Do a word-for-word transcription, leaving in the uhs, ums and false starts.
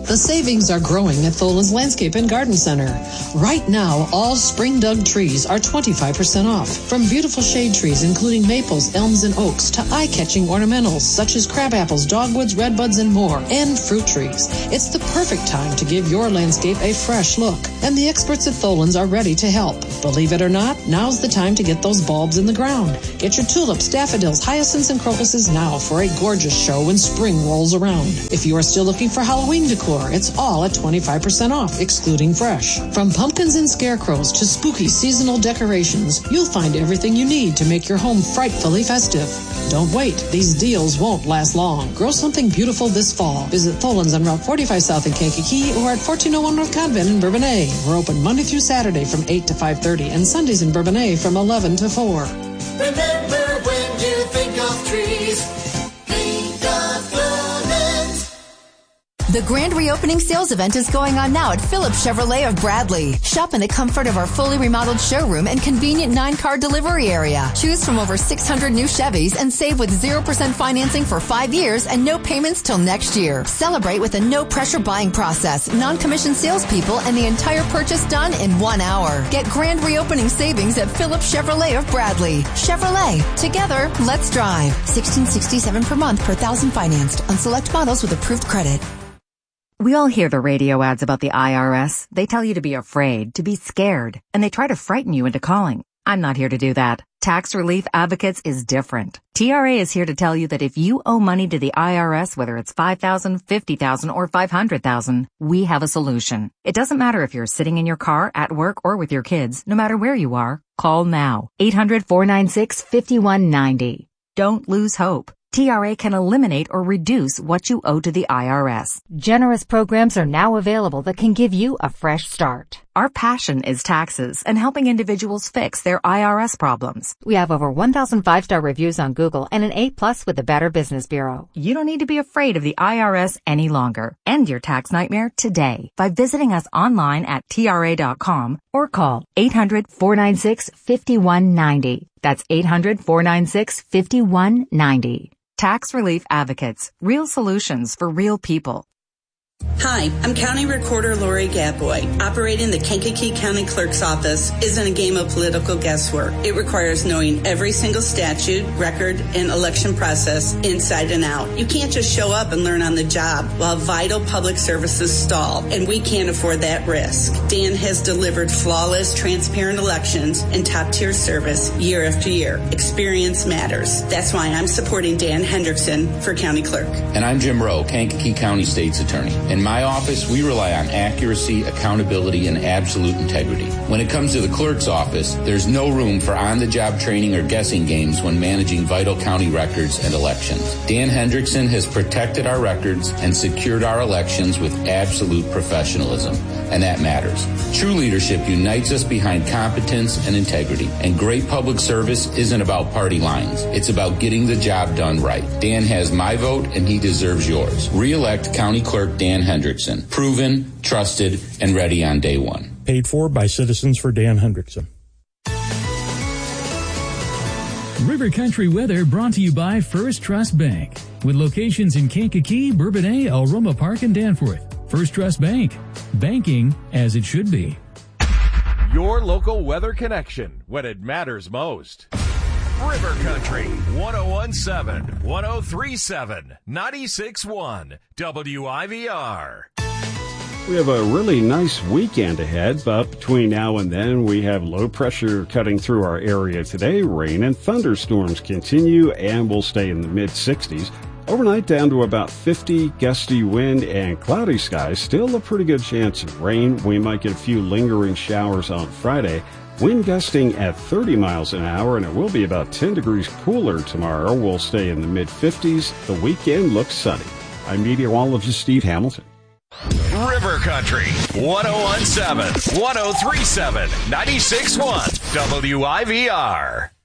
The savings are growing at Tholen's Landscape and Garden Center. Right now, all spring dug trees are twenty-five percent off. From beautiful shade trees, including maples, elms, and oaks, to eye-catching ornamentals such as crabapples, dogwoods, redbuds, and more, and fruit trees. It's the perfect time to give your landscape a fresh look. And the experts at Tholen's are ready to help. Believe it or not, now's the time to get those bulbs in the ground. Get your tulips, daffodils, hyacinths, and crocuses now for a gorgeous show when spring rolls around. If you are still looking for Halloween decor, it's all at twenty-five percent off, excluding fresh. From pumpkins and scarecrows to spooky seasonal decorations, you'll find everything you need to make your home frightfully festive. Don't wait. These deals won't last long. Grow something beautiful this fall. Visit Tholen's on Route forty-five South in Kankakee or at fourteen oh one North Convent in Bourbonnais. We're open Monday through Saturday from eight to five thirty and Sundays in Bourbonnais from eleven to four. Remember, when you think of trees, think of Tholen's. The grand reopening sales event is going on now at Phillips Chevrolet of Bradley. Shop in the comfort of our fully remodeled showroom and convenient nine-car delivery area. Choose from over six hundred new Chevys and save with zero percent financing for five years and no payments till next year. Celebrate with a no-pressure buying process, non-commissioned salespeople, and the entire purchase done in one hour. Get grand reopening savings at Phillips Chevrolet of Bradley. Chevrolet. Together, let's drive. sixteen sixty-seven per month per thousand financed on select models with approved credit. We all hear the radio ads about the I R S. They tell you to be afraid, to be scared, and they try to frighten you into calling. I'm not here to do that. Tax Relief Advocates is different. T R A is here to tell you that if you owe money to the I R S, whether it's five thousand dollars, fifty thousand dollars, or five hundred thousand dollars, we have a solution. It doesn't matter if you're sitting in your car, at work, or with your kids. No matter where you are, call now. eight hundred, four nine six, five one nine zero. Don't lose hope. T R A can eliminate or reduce what you owe to the I R S. Generous programs are now available that can give you a fresh start. Our passion is taxes and helping individuals fix their I R S problems. We have over one thousand five-star reviews on Google and an A plus with the Better Business Bureau. You don't need to be afraid of the I R S any longer. End your tax nightmare today by visiting us online at T R A dot com or call eight hundred, four nine six, five one nine zero. That's eight hundred, four nine six, five one nine zero. Tax Relief Advocates. Real solutions for real people. Hi, I'm County Recorder Lori Gadboy. Operating the Kankakee County Clerk's Office isn't a game of political guesswork. It requires knowing every single statute, record, and election process inside and out. You can't just show up and learn on the job while vital public services stall, and we can't afford that risk. Dan has delivered flawless, transparent elections and top-tier service year after year. Experience matters. That's why I'm supporting Dan Hendrickson for County Clerk. And I'm Jim Rowe, Kankakee County State's Attorney. In my office, we rely on accuracy, accountability, and absolute integrity. When it comes to the clerk's office, there's no room for on-the-job training or guessing games when managing vital county records and elections. Dan Hendrickson has protected our records and secured our elections with absolute professionalism, and that matters. True leadership unites us behind competence and integrity, and great public service isn't about party lines. It's about getting the job done right. Dan has my vote, and he deserves yours. Re-elect County Clerk Dan Hendrickson. Proven, trusted, and ready on day one. Paid for by Citizens for Dan Hendrickson. River Country weather brought to you by First Trust Bank. With locations in Kankakee, Bourbonnais, Alroma Park, and Danforth. First Trust Bank. Banking as it should be. Your local weather connection when it matters most. River Country, one oh one point seven, one oh three point seven, ninety-six point one, W I V R. We have a really nice weekend ahead, but between now and then we have low pressure cutting through our area today. Rain and thunderstorms continue and will stay in the mid sixties. Overnight down to about fifty, gusty wind and cloudy skies. Still a pretty good chance of rain. We might get a few lingering showers on Friday. Wind gusting at thirty miles an hour, and it will be about ten degrees cooler tomorrow. We'll stay in the mid fifties. The weekend looks sunny. I'm meteorologist Steve Hamilton. River Country, one oh one point seven, one oh three point seven, ninety-six point one, W I V R.